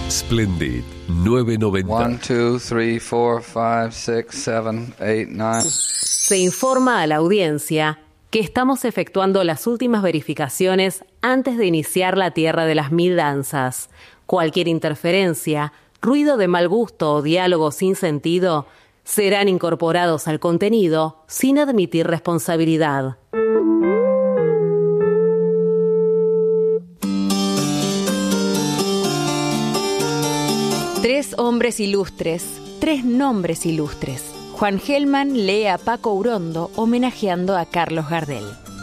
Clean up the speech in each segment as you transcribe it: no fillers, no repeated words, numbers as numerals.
Splendid 990. 1, 2, 3, 4, 5, 6, 7, 8, 9. Se informa a la audiencia que estamos efectuando las últimas verificaciones antes de iniciar la Tierra de las Mil Danzas. Cualquier interferencia, ruido de mal gusto o diálogo sin sentido serán incorporados al contenido sin admitir responsabilidad. Tres hombres ilustres, tres nombres ilustres. Juan Gelman lee a Paco Urondo homenajeando a Carlos Gardel.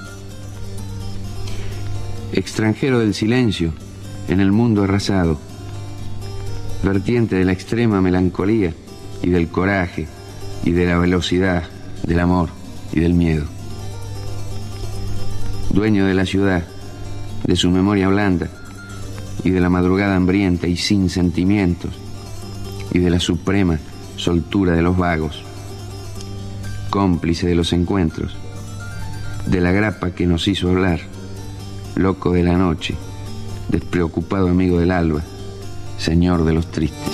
Extranjero del silencio, en el mundo arrasado. Vertiente de la extrema melancolía y del coraje y de la velocidad, del amor y del miedo. Dueño de la ciudad, de su memoria blanda y de la madrugada hambrienta y sin sentimientos y de la suprema soltura de los vagos. Cómplice de los encuentros, de la grapa que nos hizo hablar, loco de la noche, despreocupado amigo del alba, señor de los tristes.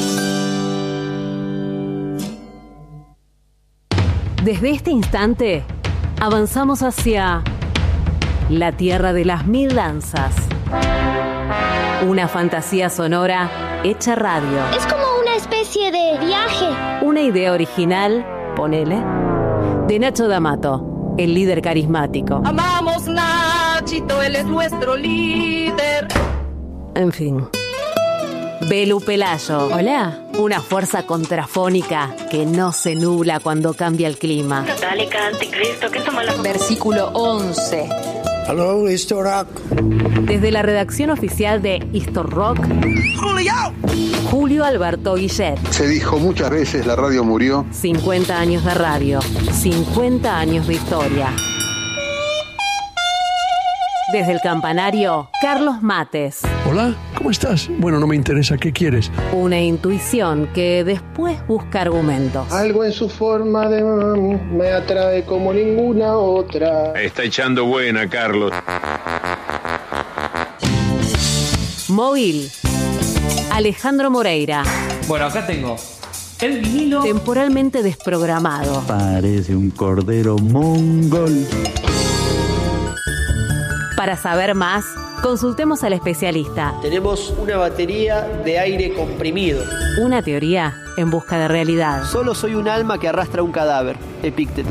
Desde este instante, avanzamos hacia la Tierra de las Mil Danzas. Una fantasía sonora hecha radio. Es como una especie de viaje. Una idea original, ponele, de Nacho D'Amato, el líder carismático. Amamos Nachito, él es nuestro líder. En fin. Belu Pelayo. Hola. Una fuerza contrafónica que no se nubla cuando cambia el clima. Católica, anticristo, ¿qué toma la... Versículo 11. Hello, Histor Rock. Desde la redacción oficial de Histor Rock, Julio Alberto Guillet. Se dijo muchas veces, la radio murió. 50 años de radio, 50 años de historia. Desde el campanario, Carlos Mates. Hola, ¿cómo estás? Bueno, no me interesa, ¿qué quieres? Una intuición que después busca argumentos. Algo en su forma de mami me atrae como ninguna otra. Está echando buena, Carlos. Móvil, Alejandro Moreira. Bueno, acá tengo el vinilo. Temporalmente desprogramado. Parece un cordero mongol. Para saber más, consultemos al especialista. Tenemos una batería de aire comprimido. Una teoría en busca de realidad. Solo soy un alma que arrastra un cadáver. Epícteto.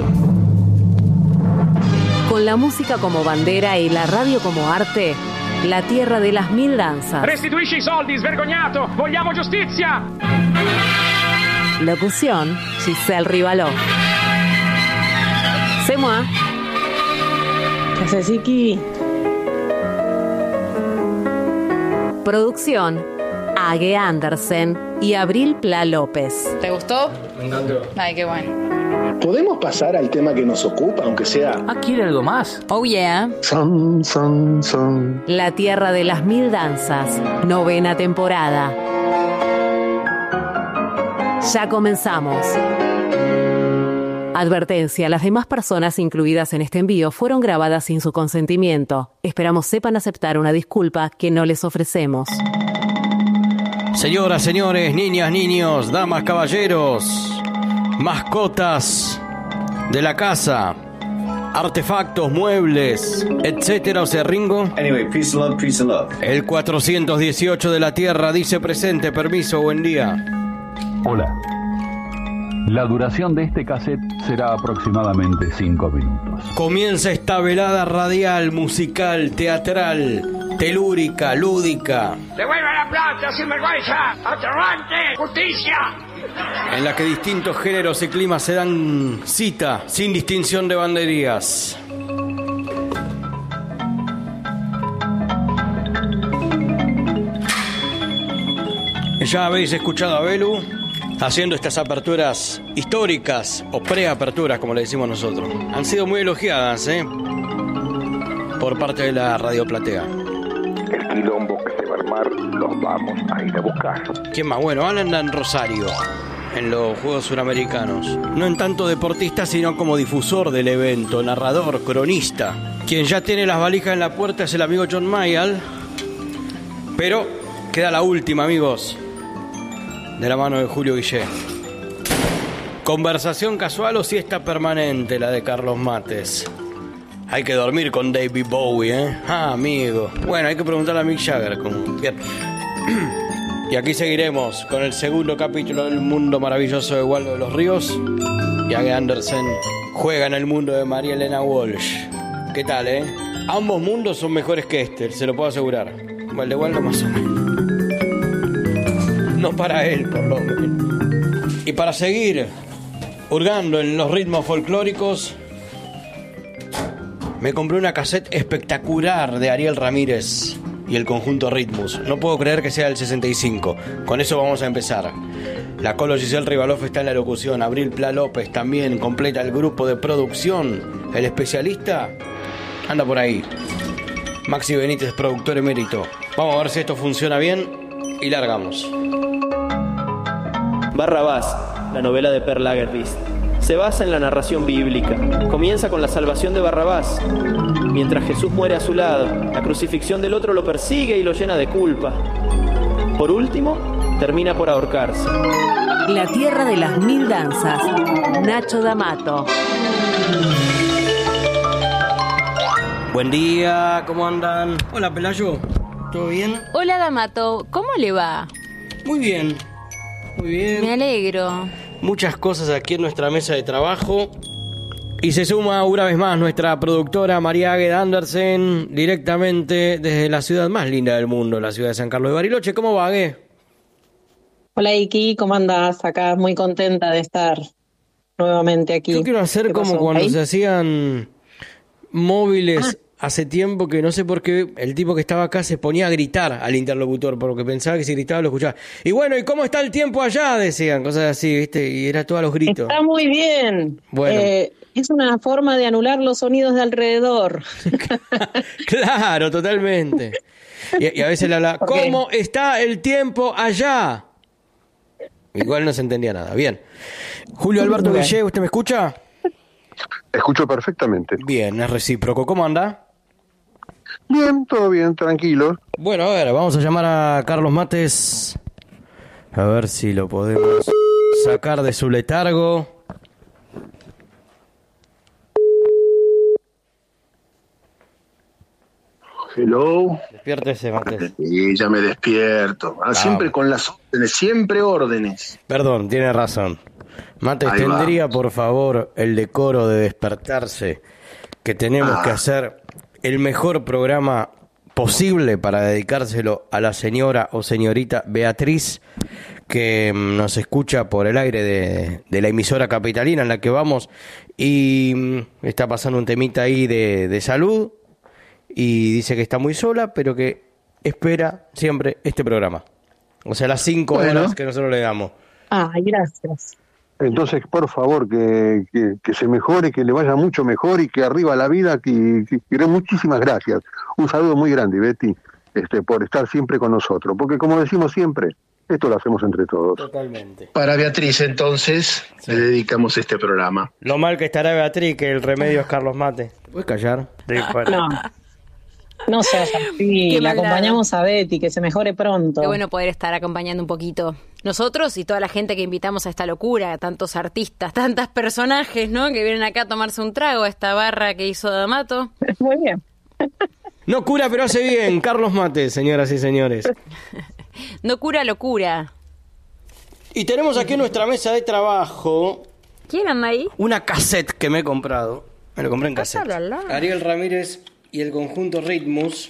Con la música como bandera y la radio como arte, la Tierra de las Mil Danzas. Restituisci i soldi, svergognato! Vogliamo giustizia! Locución, Giselle Rivaló. C'est moi. Caseciqui. Producción, Age Andersen y Abril Pla López. ¿Te gustó? Me encantó. Ay, qué bueno. ¿Podemos pasar al tema que nos ocupa, aunque sea? ¿Quiere algo más? Oh, yeah. Son, son, son. La Tierra de las Mil Danzas, 9ª temporada. Ya comenzamos. Advertencia, las demás personas incluidas en este envío fueron grabadas sin su consentimiento. Esperamos sepan aceptar una disculpa que no les ofrecemos. Señoras, señores, niñas, niños, damas, caballeros, mascotas de la casa, artefactos, muebles, etcétera, o sea, Ringo. Anyway, peace and love, peace and love. El 418 de la Tierra dice presente, permiso, buen día. Hola. La duración de este cassette será aproximadamente 5 minutos. Comienza esta velada radial, musical, teatral, telúrica, lúdica. ¡Devuelva la plata, sinvergüenza! ¡Aterrante! ¡Justicia! En la que distintos géneros y climas se dan cita, sin distinción de banderías. Ya habéis escuchado a Belu haciendo estas aperturas históricas o preaperturas, como le decimos nosotros. Han sido muy elogiadas, por parte de la Radio Platea. El quilombo que se va a armar los vamos a ir a buscar. ¿Quién más? Bueno, Alan Rosario en los Juegos Suramericanos. No en tanto deportista, sino como difusor del evento, narrador, cronista. Quien ya tiene las valijas en la puerta es el amigo John Mayall, pero Queda la última, amigos, de la mano de Julio Guillé. Conversación casual o siesta permanente, la de Carlos Mates. Hay que dormir con David Bowie, ¿eh? Ah, amigo. Bueno, hay que preguntarle a Mick Jagger. Bien. Y aquí seguiremos con el segundo capítulo del mundo maravilloso de Waldo de los Ríos. Age Andersen juega en el mundo de María Elena Walsh. ¿Qué tal, Ambos mundos son mejores que este, se lo puedo asegurar. Bueno, el de Waldo más o menos. No para él, por lo menos. Y para seguir hurgando en los ritmos folclóricos, me compré una cassette espectacular de Ariel Ramírez y el conjunto Ritmus. No puedo creer que sea el 65. Con eso vamos a empezar. La Colo Giselle Rivaloff está en la locución. Abril Pla López también completa el grupo de producción. El especialista anda por ahí. Maxi Benítez, productor emérito. Vamos a ver si esto funciona bien y largamos. Barrabás, la novela de Per Lagerfeld, se basa en la narración bíblica. Comienza con la salvación de Barrabás. Mientras Jesús muere a su lado, la crucifixión del otro lo persigue y lo llena de culpa. Por último, termina por ahorcarse. La tierra de las mil danzas. Nacho D'Amato. Buen día, ¿cómo andan? Hola, Pelayo, ¿todo bien? Hola, D'Amato, ¿cómo le va? Muy bien, muy bien. Me alegro. Muchas cosas aquí en nuestra mesa de trabajo. Y se suma una vez más nuestra productora María Age Andersen, directamente desde la ciudad más linda del mundo, la ciudad de San Carlos de Bariloche. ¿Cómo va, Age? Hola, Iki, ¿cómo andás? Acá muy contenta de estar nuevamente aquí. Yo quiero hacer como cuando se hacían móviles hace tiempo, que no sé por qué el tipo que estaba acá se ponía a gritar al interlocutor, porque pensaba que si gritaba lo escuchaba. Y bueno, ¿y cómo está el tiempo allá? Decían, cosas así, ¿viste? Y era todos los gritos. Está muy bien. Bueno. Es una forma de anular los sonidos de alrededor. Claro, totalmente. Y a veces le habla, ¿cómo está el tiempo allá? Igual no se entendía nada. Bien. Julio Alberto Guillé, ¿usted me escucha? Escucho perfectamente. Bien, es recíproco. ¿Cómo anda? Bien, todo bien, tranquilo. Bueno, a ver, vamos a llamar a Carlos Mates. A ver si lo podemos sacar de su letargo. Hello. Despiértese, Mates. Sí, ya me despierto. Siempre con las órdenes, siempre órdenes. Perdón, tiene razón. Mates, Ahí ¿tendría, va, por favor, el decoro de despertarse? Que tenemos que hacer el mejor programa posible para dedicárselo a la señora o señorita Beatriz, que nos escucha por el aire de la emisora capitalina en la que vamos, y está pasando un temita ahí de salud, y dice que está muy sola, pero que espera siempre este programa. O sea, las 5 horas que nosotros le damos. Ay, gracias. Entonces, por favor, que se mejore, que le vaya mucho mejor y que arriba la vida, que muchísimas gracias. Un saludo muy grande, Betty, por estar siempre con nosotros. Porque como decimos siempre, esto lo hacemos entre todos. Totalmente. Para Beatriz, entonces, le dedicamos este programa. Lo mal que estará Beatriz, que el remedio es Carlos Mate. ¿Puedes callar? No seas así, la acompañamos a Betty, que se mejore pronto. Qué bueno poder estar acompañando un poquito. Nosotros y toda la gente que invitamos a esta locura, tantos artistas, tantos personajes, ¿no? Que vienen acá a tomarse un trago a esta barra que hizo D'Amato. Muy bien. No cura, pero hace bien. Carlos Mate, señoras y señores. No cura, locura. Y tenemos aquí en nuestra mesa de trabajo... ¿Quién anda ahí? Una cassette que me he comprado. Me lo compré en cassette. Ariel Ramírez y el conjunto Ritmus.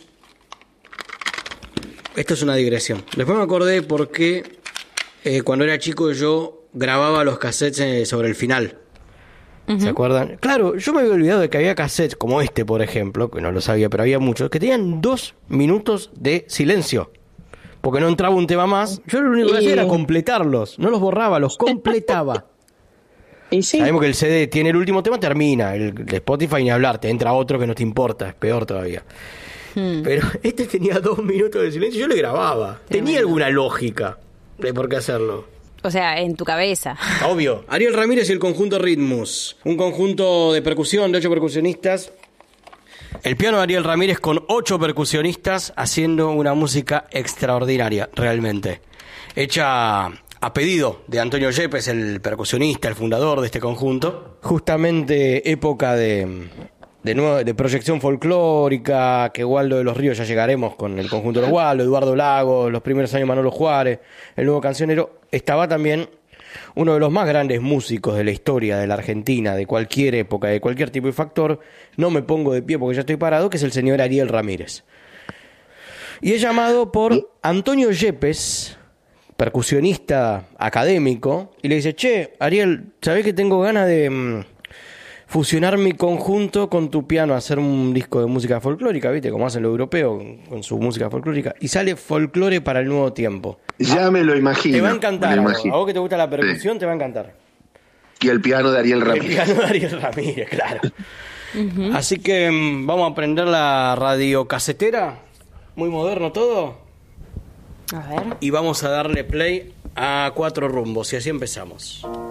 Esto es una digresión. Después me acordé porque cuando era chico yo grababa los cassettes sobre el final. ¿Se acuerdan? Claro, yo me había olvidado de que había cassettes como este, por ejemplo, que no lo sabía, pero había muchos, que tenían 2 minutos de silencio. Porque no entraba un tema más. Yo lo único que hacía era completarlos. No los borraba, los completaba. ¿Y sí? Sabemos que el CD tiene el último tema, termina. El de Spotify ni hablar, te entra otro que no te importa, es peor todavía. Pero este tenía 2 minutos de silencio, yo le grababa. Tenía alguna lógica de por qué hacerlo. O sea, en tu cabeza. Obvio. Ariel Ramírez y el conjunto Ritmus. Un conjunto de percusión, de 8 percusionistas, El piano de Ariel Ramírez con 8 percusionistas haciendo una música extraordinaria, realmente. Hecha a pedido de Antonio Yepes, el percusionista, el fundador de este conjunto. Justamente época de proyección folclórica, que Waldo de los Ríos, ya llegaremos con el conjunto de los Waldo, Eduardo Lagos, los primeros años Manolo Juárez, el nuevo cancionero. Estaba también uno de los más grandes músicos de la historia de la Argentina, de cualquier época, de cualquier tipo de factor. No me pongo de pie porque ya estoy parado, que es el señor Ariel Ramírez. Y es llamado por Antonio Yepes, percusionista académico, y le dice: che, Ariel, ¿sabés que tengo ganas de fusionar mi conjunto con tu piano, hacer un disco de música folclórica, ¿viste? Como hacen los europeos con su música folclórica, y sale Folclore para el Nuevo Tiempo. Ya me lo imagino. Te va a encantar, a vos que te gusta la percusión, te va a encantar. Y el piano de Ariel Ramírez. El piano de Ariel Ramírez, claro. Así que vamos a prender la radiocasetera, muy moderno todo. A ver. Y vamos a darle play a 4 rumbos, y así empezamos.